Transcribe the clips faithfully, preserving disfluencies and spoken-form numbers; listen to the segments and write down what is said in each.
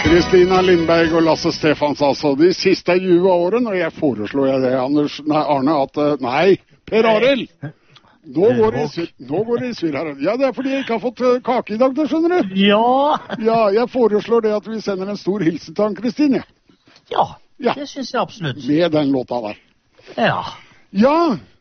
Kristina Lindberg og Lasse Stefans, altså. De siste tjue årene, og jeg foreslår jeg det, Anders, nei, Arne, at nei, Per Arild! Nå går det i surr, nå går det i surr her. Ja, det er fordi jeg ikke har fått kake i dag, det skjønner du. Ja! Ja, jeg foreslår det at vi sender en stor hilsen til Kristine. Ja, ja, det synes jeg absolutt. Med den låta der. Ja. Ja!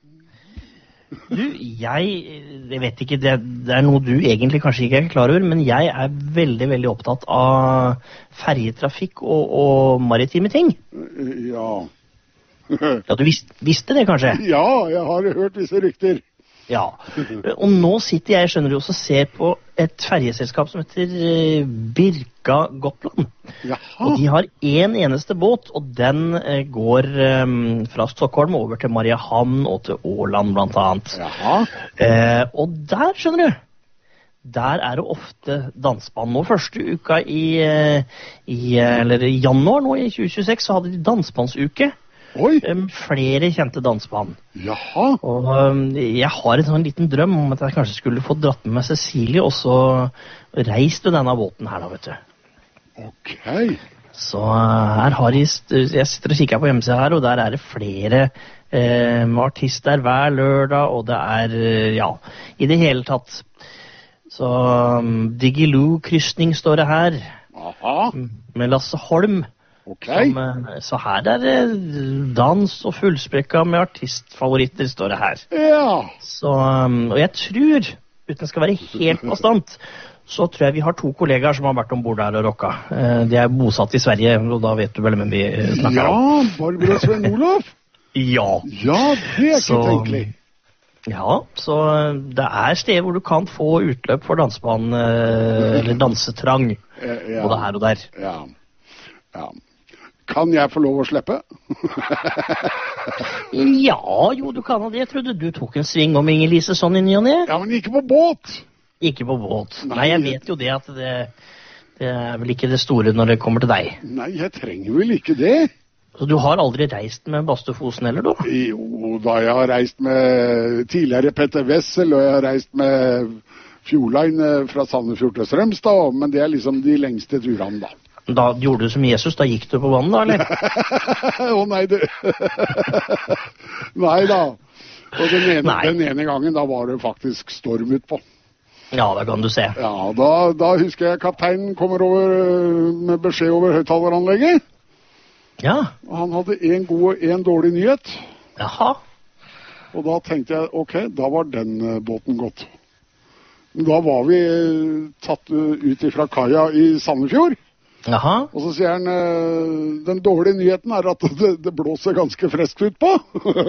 Du, jeg, jeg vet ikke, det, det er noe du egentlig kanskje ikke er klar over, men jeg er veldig, veldig opptatt av ferjetrafikk og, og maritime ting. Ja. Ja, du visste, visste det kanskje? Ja, jeg har hørt visse rykter. Ja, og nå sitter jeg, skjønner du, også ser på et ferjeselskap som heter eh, Birka Gotland. Jaha. Og de har en eneste båt, og den eh, går eh, fra Stockholm over til Mariehamn og til Åland blant annet. Jaha. Eh, og der, skjønner du, der er det ofte dansband. Nå første uka i, eh, i, eller i januar nå i tjue tjueseks så hadde de dansbandsuke. Oi. Um, flere kjente dansband. Jaha. Og um, jeg har en sånn liten drøm om at jeg kanskje skulle få dratt med meg Cecilie og så reist med denne båten her da, vet du. Ok. Så uh, her har jeg, jeg sitter og kikker på hjemmesida her, og der er det flere uh, artister hver lørdag, og det er, uh, ja, i det hele tatt. Så um, Digiloo-kryssning står det her. Aha. Med Lasse Holm. Okay. Som, så her er det dans og fullspekka med artistfavoritter, står det her. Ja. Så, og jeg tror, uten jeg skal være helt bastant, så tror jeg vi har to kollegaer som har vært ombord der og rocka. De er bosatt i Sverige, og da vet du vel hvem vi snakker ja, om. Ja, Barbara Sven Olof? Ja. Ja, det er ikke så, tenkelig. Ja, så det er steder hvor du kan få utløp for danseband, eller dansetrang, ja. både her og der. Ja, ja. Kan jeg få lov å slippe? Ja, jo, du kan ha det. Jeg trodde du tok en sving om Inger-Lise sånn i ny og ne. Ja, men ikke på båt. Ikke på båt. Nei, Nei jeg vet jo det at det, det er vel ikke det store når det kommer til deg. Nei, jeg trenger vel ikke det. Så du har aldri reist med Baste Fosen heller, da? Jo, da jeg har reist med tidligere Petter Wessel, og jeg har reist med Fjordline fra Sandefjord til Strømstad, men det er liksom de lengste turene da. Da gjorde du som Jesus, da gikk du på vannet da, eller? Å oh, nei, det... nei da. Og den ene, nei. den ene gangen, da var det faktisk storm ut på. Ja, det kan du se. Ja, da, da husker jeg kapteinen kommer over med beskjed over høyttaleranlegget. Ja. Og han hadde en god og en dårlig nyhet. Jaha. Og da tenkte jeg, ok, da var den båten gått. Da var vi tatt ut fra kaia i Sandefjord. Jaha. Og så sier han, den dårlige nyheten er at det, det blåser ganske freskt ut på.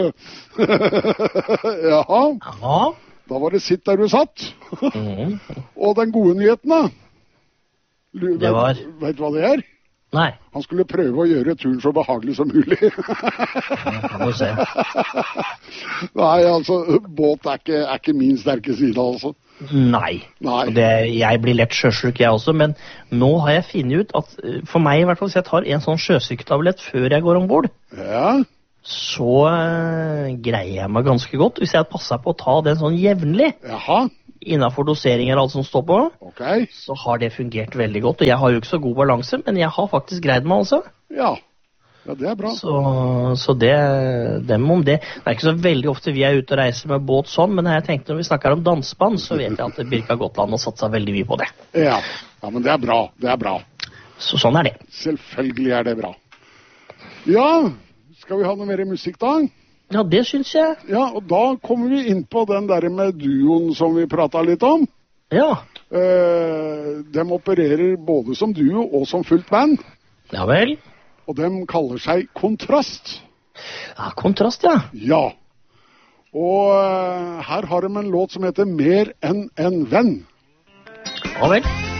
Jaha. Jaha. Da var det sitt der du satt. Mm. Og den gode nyheten da? Det var... Vet du hva det er? Nei. Han skulle prøve å gjøre turen så behagelig som mulig. Ja, kan du se. Nei, altså, båt er ikke, er ikke min sterke side, altså. Nei. Nei. Det, jeg blir lett sjøsyk, jeg også, men nå har jeg funnet ut at, for meg i hvert fall, hvis jeg tar en sånn sjøsyketablett før jeg går ombord, ja. så uh, greier jeg meg ganske godt. Hvis jeg passer på å ta den sånn jevnlig, Jaha. innenfor doseringer og alt som står på, okay. så har det fungert veldig godt. Og jeg har jo ikke så god balanse, men jeg har faktisk greid meg altså. Ja. Ja, det er bra. Så, så det, dem om det. Det er ikke så veldig ofte vi er ute og reiser med båt sånn, men jeg tenkte når vi snakker om dansband, så vet jeg at Birka Gotland har satt seg veldig mye på det. Ja. Ja, men det er bra. Det er bra. Så sånn er det. Selvfølgelig er det bra. Ja, skal vi ha noe mer musikk da? Ja, det synes jeg. Ja, og da kommer vi inn på den der med duoen som vi pratet litt om. Ja. Eh, de opererer både som duo og som fullt band. Ja vel. Og de kaller seg Kontrast. Ja, Kontrast, ja. Ja. Og uh, her har de en låt som heter Mer enn en venn. Ja vel.